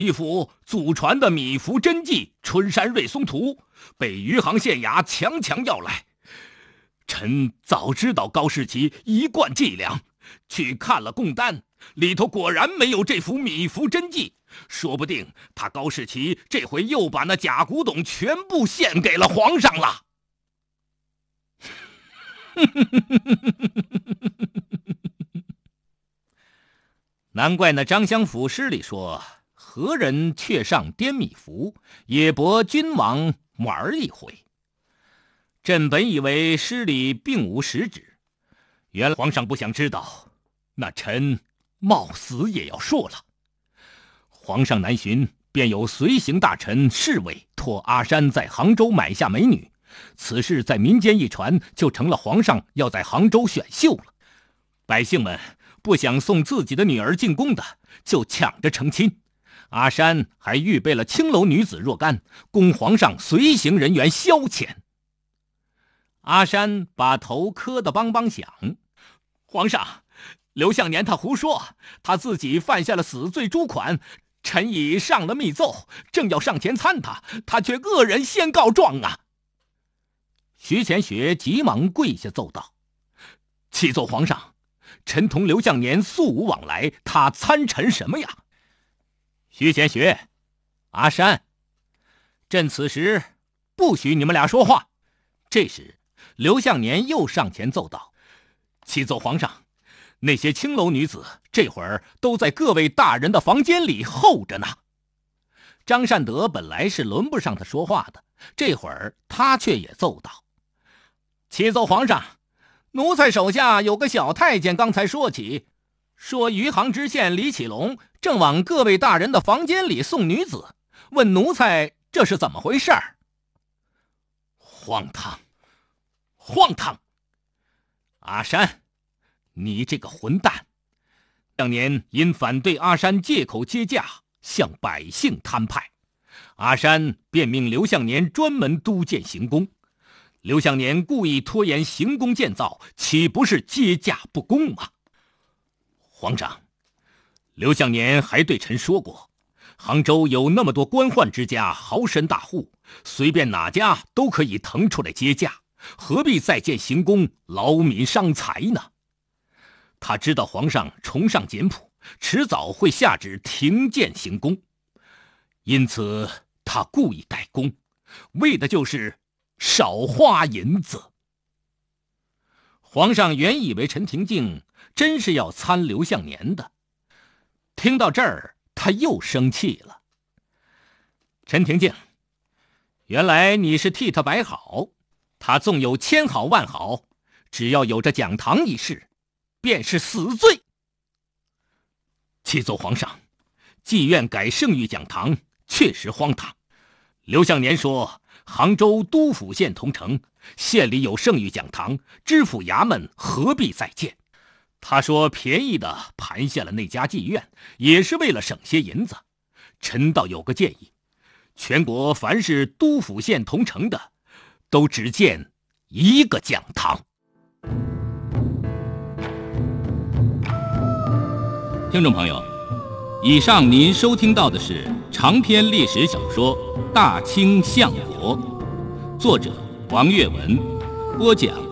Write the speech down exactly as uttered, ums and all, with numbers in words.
一幅祖传的米芾真迹《春山瑞松图》被余杭县衙强强要来。臣早知道高士奇一贯伎俩，去看了贡单，里头果然没有这幅米芾真迹，说不定他高士奇这回又把那假古董全部献给了皇上了。难怪那张相府诗里说，何人却上滇米芾，也博君王玩一回。朕本以为诗里并无实质，原来皇上不想知道，那臣冒死也要说了。皇上南巡，便有随行大臣侍卫托阿山在杭州买下美女，此事在民间一传，就成了皇上要在杭州选秀了。百姓们不想送自己的女儿进宫的，就抢着成亲。阿山还预备了青楼女子若干，供皇上随行人员消遣。阿山把头磕得梆梆响，皇上，刘向年他胡说，他自己犯下了死罪诸款，臣已上了密奏，正要上前参他，他却恶人先告状啊！徐乾学急忙跪下奏道：“启奏皇上，臣同刘向年素无往来，他参臣什么呀？”徐乾学，阿山，朕此时不许你们俩说话。这时刘向年又上前奏道：“启奏皇上，那些青楼女子这会儿都在各位大人的房间里候着呢。”张善德本来是轮不上他说话的，这会儿他却也奏道：“启奏皇上，奴才手下有个小太监刚才说起，说余杭知县李启龙正往各位大人的房间里送女子，问奴才这是怎么回事儿？”荒唐！荒唐！阿山，你这个混蛋！当年因反对阿山借口接驾，向百姓摊派，阿山便命刘向年专门督建行宫。刘向年故意拖延行宫建造，岂不是接驾不公吗？皇上，刘向年还对臣说过，杭州有那么多官宦之家、豪绅大户，随便哪家都可以腾出来接驾，何必再建行宫，劳民伤财呢？他知道皇上崇尚简朴，迟早会下旨停建行宫，因此他故意改宫，为的就是少花银子。皇上原以为陈廷敬真是要参刘向年的，听到这儿他又生气了。陈廷敬，原来你是替他摆好，他纵有千好万好，只要有这讲堂一事，便是死罪。启奏皇上，妓院改圣誉讲堂确实荒唐。刘向年说杭州都府县同城，县里有圣誉讲堂，知府衙门何必再建？他说便宜的盘下了那家妓院，也是为了省些银子。臣倒有个建议，全国凡是都府县同城的，都只建一个讲堂。 听众朋友，以上您收听到的是长篇历史小说《大清相国》，作者王岳文，播讲